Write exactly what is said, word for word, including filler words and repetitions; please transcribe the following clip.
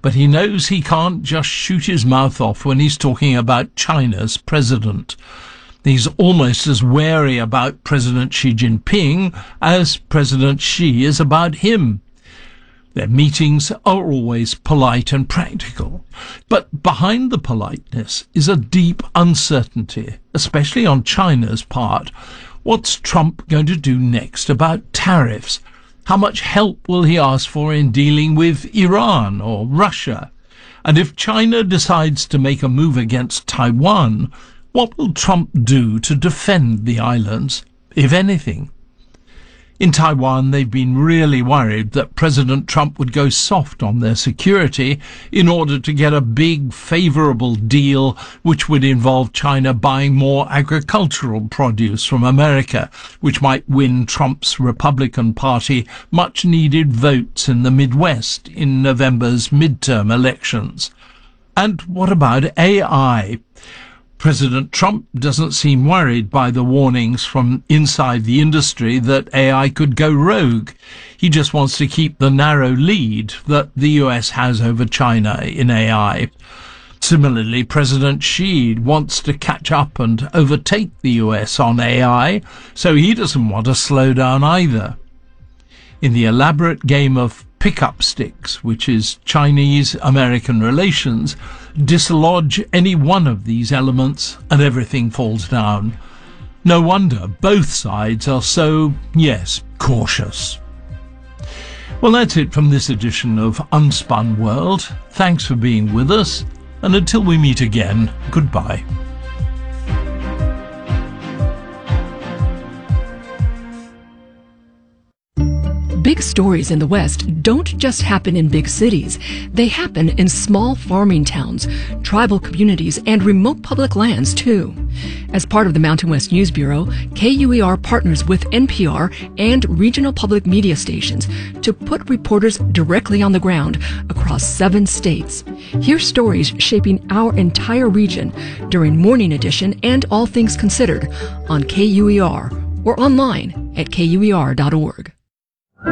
but he knows he can't just shoot his mouth off when he's talking about China's president. He's almost as wary about President Xi Jinping as President Xi is about him. Their meetings are always polite and practical, but behind the politeness is a deep uncertainty, especially on China's part. What's Trump going to do next about tariffs? How much help will he ask for in dealing with Iran or Russia? And if China decides to make a move against Taiwan, what will Trump do to defend the islands, if anything? In Taiwan, they've been really worried that President Trump would go soft on their security in order to get a big, favourable deal which would involve China buying more agricultural produce from America, which might win Trump's Republican Party much-needed votes in the Midwest in November's midterm elections. And what about A I? President Trump doesn't seem worried by the warnings from inside the industry that A I could go rogue. He just wants to keep the narrow lead that the U S has over China in A I. Similarly, President Xi wants to catch up and overtake the U S on A I, so he doesn't want to slow down either. In the elaborate game of pick-up sticks, which is Chinese-American relations, dislodge any one of these elements and everything falls down. No wonder both sides are so, yes, cautious. Well, that's it from this edition of Unspun World. Thanks for being with us, and until we meet again, goodbye. Big stories in the West don't just happen in big cities. They happen in small farming towns, tribal communities, and remote public lands, too. As part of the Mountain West News Bureau, K U E R partners with N P R and regional public media stations to put reporters directly on the ground across seven states. Hear stories shaping our entire region during Morning Edition and All Things Considered on K U E R or online at K U E R dot org.